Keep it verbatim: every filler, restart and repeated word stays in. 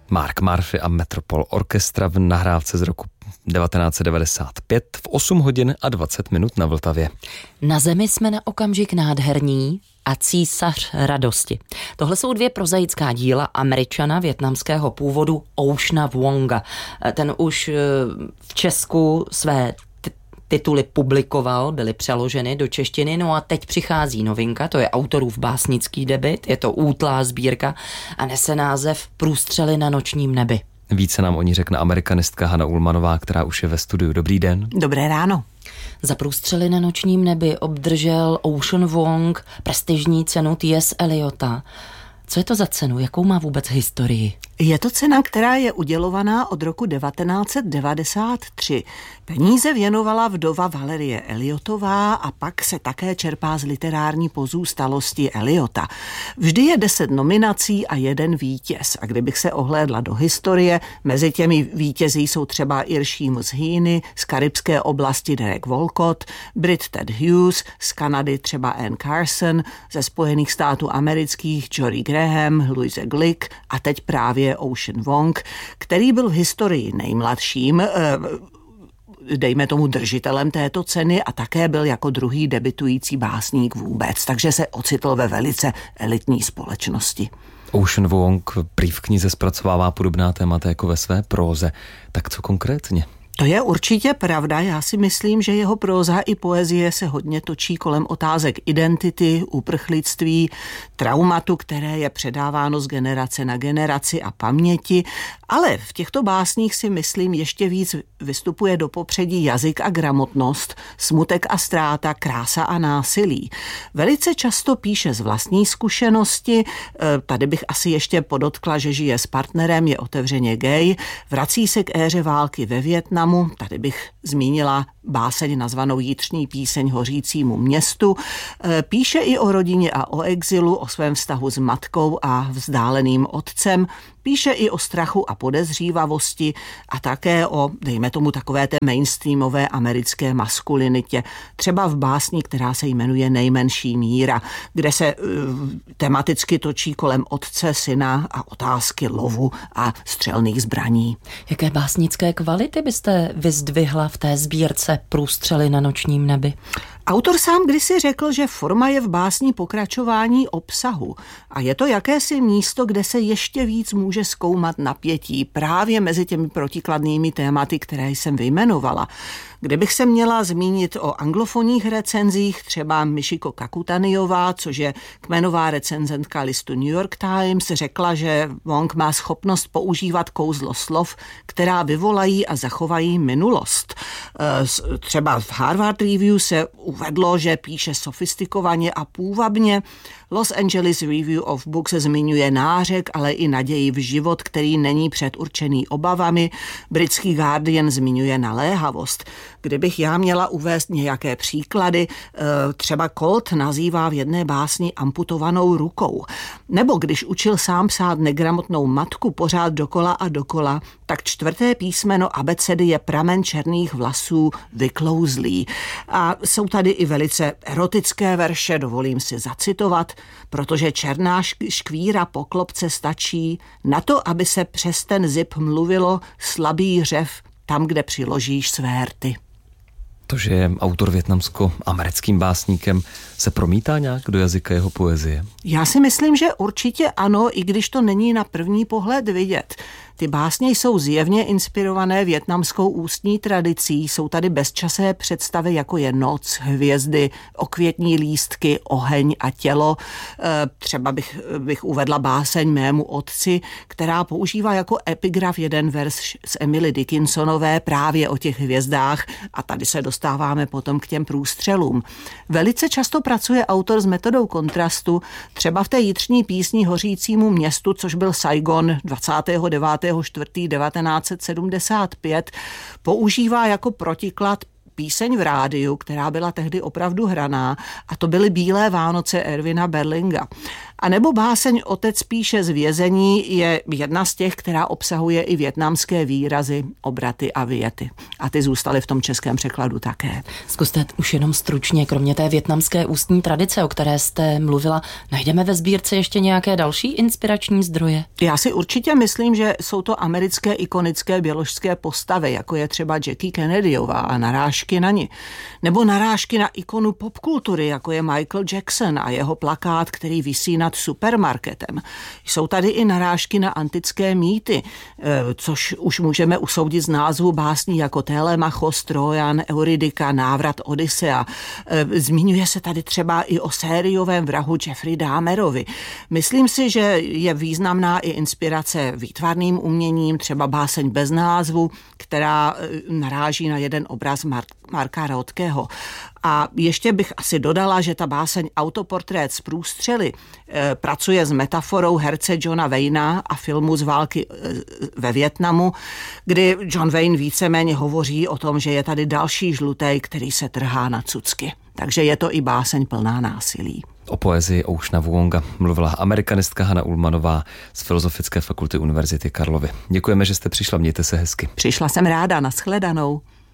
Mark Murphy a Metropol Orchestra v nahrávce z roku devatenáct set devadesát pět v osm hodin a dvacet minut na Vltavě. Na zemi jsme na okamžik nádherní a Císař radosti. Tohle jsou dvě prozaická díla Američana vietnamského původu Oceana Vuonga. Ten už v Česku své tituly publikoval, byly přeloženy do češtiny, no a teď přichází novinka, to je autorův básnický debut, je to útlá sbírka a nese název Průstřely na nočním nebi. Více nám o ní řekne amerikanistka Hana Ullmanová, která už je ve studiu. Dobrý den. Dobré ráno. Za Průstřely na nočním nebi obdržel Ocean Vuong prestižní cenu T S. Eliota. Co je to za cenu? Jakou má vůbec historii? Je to cena, která je udělovaná od roku devatenáct set devadesát tři. Peníze věnovala vdova Valerie Eliotová a pak se také čerpá z literární pozůstalosti Eliota. Vždy je deset nominací a jeden vítěz. A kdybych se ohlédla do historie, mezi těmi vítězi jsou třeba Seamus Heaney, z karibské oblasti Derek Walcott, Brit Ted Hughes, z Kanady třeba Anne Carson, ze Spojených států amerických Jory Graham, Louise Glick a teď právě Ocean Vuong, který byl v historii nejmladším, dejme tomu držitelem této ceny a také byl jako druhý debutující básník vůbec, takže se ocitl ve velice elitní společnosti. Ocean Vuong prý v knize zpracovává podobná témata jako ve své próze. Tak co konkrétně? To je určitě pravda. Já si myslím, že jeho próza i poezie se hodně točí kolem otázek identity, uprchlictví, traumatu, které je předáváno z generace na generaci a paměti, ale v těchto básních si myslím ještě víc vystupuje do popředí jazyk a gramotnost, smutek a ztráta, krása a násilí. Velice často píše z vlastní zkušenosti, tady bych asi ještě podotkla, že žije s partnerem, je otevřeně gay, vrací se k éře války ve Vietnamu. Tady bych zmínila báseň nazvanou Jitřní píseň hořícímu městu. Píše i o rodině a o exilu, o svém vztahu s matkou a vzdáleným otcem. Píše i o strachu a podezřívavosti a také o, dejme tomu, takové té mainstreamové americké maskulinitě. Třeba v básni, která se jmenuje Nejmenší míra, kde se uh, tematicky točí kolem otce, syna a otázky lovu a střelných zbraní. Jaké básnické kvality byste vyzdvihla v té sbírce Průstřely na nočním nebi? Autor sám kdysi řekl, že forma je v básni pokračování obsahu a je to jakési místo, kde se ještě víc může zkoumat napětí právě mezi těmi protikladnými tématy, které jsem vyjmenovala. Kdybych se měla zmínit o anglofonních recenzích, třeba Michiko Kakutaniová, což je kmenová recenzentka listu New York Times, řekla, že Vuong má schopnost používat kouzlo slov, která vyvolají a zachovají minulost. Třeba v Harvard Review se uvedlo, že píše sofistikovaně a půvabně. Los Angeles Review of Books se zmiňuje nářek, ale i naději v život, který není předurčený obavami. Britský Guardian zmiňuje naléhavost. Kdybych já měla uvést nějaké příklady, třeba Colt nazývá v jedné básni amputovanou rukou. Nebo když učil sám psát negramotnou matku pořád dokola a dokola, tak čtvrté písmeno abecedy je pramen černých vlasů vyklouzlý. A jsou tady i velice erotické verše, dovolím si zacitovat, protože černá škvíra po klopce stačí na to, aby se přes ten zip mluvilo slabý řev tam, kde přiložíš své rty. To, že je autor vietnamsko-americkým básníkem, se promítá nějak do jazyka jeho poezie? Já si myslím, že určitě ano, i když to není na první pohled vidět. Ty básně jsou zjevně inspirované vietnamskou ústní tradicí. Jsou tady bezčasé představy, jako je noc, hvězdy, okvětní lístky, oheň a tělo. Třeba bych, bych uvedla báseň Mému otci, která používá jako epigraf jeden verš z Emily Dickinsonové právě o těch hvězdách a tady se dostáváme potom k těm průstřelům. Velice často pracuje autor s metodou kontrastu, třeba v té jitřní písni Hořícímu městu, což byl Saigon dvacátého devátého čtvrtého devatenáct set sedmdesát pět, používá jako protiklad píseň v rádiu, která byla tehdy opravdu hraná, a to byly Bílé Vánoce Ervina Berlinga. A nebo báseň Otec píše z vězení je jedna z těch, která obsahuje i vietnamské výrazy, obraty a věty. A ty zůstaly v tom českém překladu také. Zkuste už jenom stručně, kromě té vietnamské ústní tradice, o které jste mluvila, najdeme ve sbírce ještě nějaké další inspirační zdroje? Já si určitě myslím, že jsou to americké ikonické běložské postavy, jako je třeba Jackie Kennedyová a narážky na ni. Nebo narážky na ikonu popkultury, jako je Michael Jackson a jeho plakát, který visí nad supermarketem. Jsou tady i narážky na antické mýty, což už můžeme usoudit z názvu básní jako Télemachos, Trojan, Eurydika, Návrat Odysea. Zmiňuje se tady třeba i o sériovém vrahu Jeffrey Dahmerovi. Myslím si, že je významná i inspirace výtvarným uměním, třeba báseň Bez názvu, která naráží na jeden obraz Mar- Marka Rothkeho. A ještě bych asi dodala, že ta báseň Autoportrét z průstřely e, pracuje s metaforou herce Johna Wayna a filmu z války e, ve Vietnamu, kdy John Wayne víceméně hovoří o tom, že je tady další žlutej, který se trhá na cucky. Takže je to i báseň plná násilí. O poezii Oceana Vuonga mluvila amerikanistka Hana Ullmanová z Filozofické fakulty Univerzity Karlovy. Děkujeme, že jste přišla, mějte se hezky. Přišla jsem ráda, nashledanou.